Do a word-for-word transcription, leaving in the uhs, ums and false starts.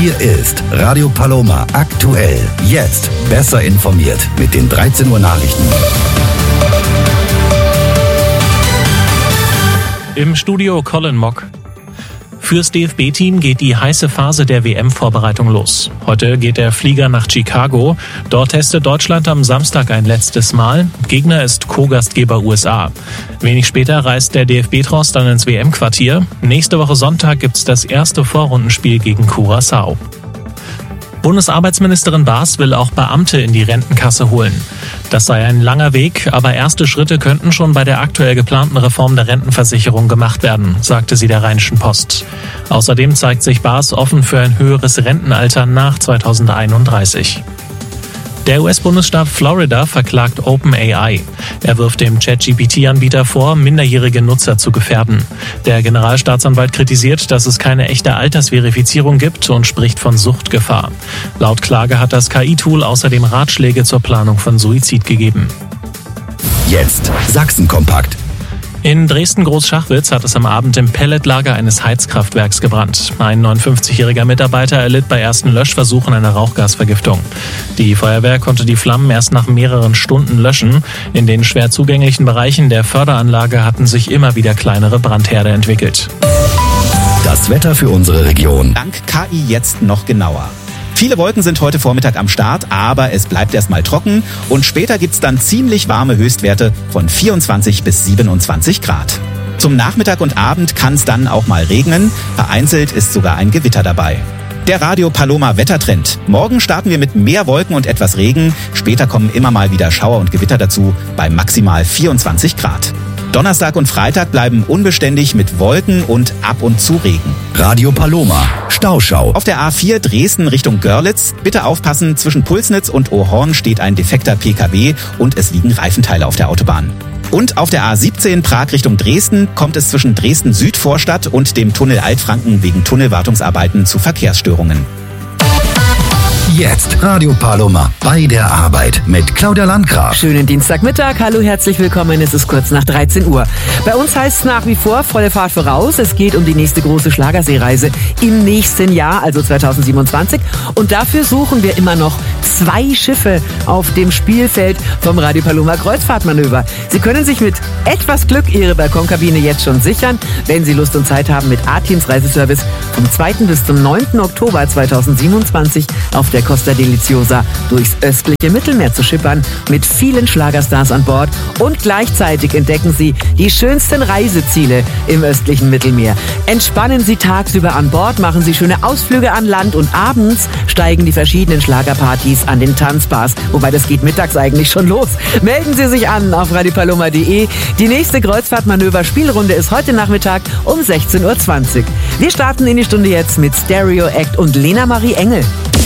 Hier ist Radio Paloma aktuell. Jetzt besser informiert mit den dreizehn Uhr Nachrichten. Im Studio Colin Mock. Fürs D F B-Team geht die heiße Phase der W M-Vorbereitung los. Heute geht der Flieger nach Chicago. Dort testet Deutschland am Samstag ein letztes Mal. Gegner ist Co-Gastgeber U S A. Wenig später reist der D F B-Tross dann ins W M-Quartier. Nächste Woche Sonntag gibt's das erste Vorrundenspiel gegen Curaçao. Bundesarbeitsministerin Baas will auch Beamte in die Rentenkasse holen. Das sei ein langer Weg, aber erste Schritte könnten schon bei der aktuell geplanten Reform der Rentenversicherung gemacht werden, sagte sie der Rheinischen Post. Außerdem zeigt sich Baas offen für ein höheres Rentenalter nach zweitausendeinunddreißig. Der U S-Bundesstaat Florida verklagt OpenAI. Er wirft dem ChatGPT-Anbieter vor, minderjährige Nutzer zu gefährden. Der Generalstaatsanwalt kritisiert, dass es keine echte Altersverifizierung gibt und spricht von Suchtgefahr. Laut Klage hat das K I-Tool außerdem Ratschläge zur Planung von Suizid gegeben. Jetzt Sachsen-Kompakt. In Dresden-Großschachwitz hat es am Abend im Pelletlager eines Heizkraftwerks gebrannt. Ein neunundfünfzigjähriger Mitarbeiter erlitt bei ersten Löschversuchen eine Rauchgasvergiftung. Die Feuerwehr konnte die Flammen erst nach mehreren Stunden löschen. In den schwer zugänglichen Bereichen der Förderanlage hatten sich immer wieder kleinere Brandherde entwickelt. Das Wetter für unsere Region. Dank K I jetzt noch genauer. Viele Wolken sind heute Vormittag am Start, aber es bleibt erstmal trocken und später gibt's dann ziemlich warme Höchstwerte von vierundzwanzig bis siebenundzwanzig Grad. Zum Nachmittag und Abend kann es dann auch mal regnen, vereinzelt ist sogar ein Gewitter dabei. Der Radio Paloma Wettertrend. Morgen starten wir mit mehr Wolken und etwas Regen, später kommen immer mal wieder Schauer und Gewitter dazu bei maximal vierundzwanzig Grad. Donnerstag und Freitag bleiben unbeständig mit Wolken und ab und zu Regen. Radio Paloma, Stauschau. Auf der A vier Dresden Richtung Görlitz, bitte aufpassen, zwischen Pulsnitz und Ohrhorn steht ein defekter P K W und es liegen Reifenteile auf der Autobahn. Und auf der A siebzehn Prag Richtung Dresden kommt es zwischen Dresden Südvorstadt und dem Tunnel Altfranken wegen Tunnelwartungsarbeiten zu Verkehrsstörungen. Jetzt Radio Paloma bei der Arbeit mit Claudia Landgraf. Schönen Dienstagmittag. Hallo, herzlich willkommen. Es ist kurz nach dreizehn Uhr. Bei uns heißt es nach wie vor volle Fahrt voraus. Es geht um die nächste große Schlagerseereise im nächsten Jahr, also zweitausendsiebenundzwanzig. Und dafür suchen wir immer noch zwei Schiffe auf dem Spielfeld vom Radio Paloma Kreuzfahrtmanöver. Sie können sich mit etwas Glück Ihre Balkonkabine jetzt schon sichern, wenn Sie Lust und Zeit haben, mit A-Teams Reiseservice vom zweiten bis zum neunten Oktober zweitausendsiebenundzwanzig auf der Costa Deliciosa durchs östliche Mittelmeer zu schippern, mit vielen Schlagerstars an Bord, und gleichzeitig entdecken Sie die schönsten Reiseziele im östlichen Mittelmeer. Entspannen Sie tagsüber an Bord, machen Sie schöne Ausflüge an Land und abends steigen die verschiedenen Schlagerpartys an den Tanzbars, wobei das geht mittags eigentlich schon los. Melden Sie sich an auf radio paloma punkt de. Die nächste Kreuzfahrtmanöver-Spielrunde ist heute Nachmittag um sechzehn Uhr zwanzig. Wir starten in die Stunde jetzt mit Stereo Act und Lena Marie Engel.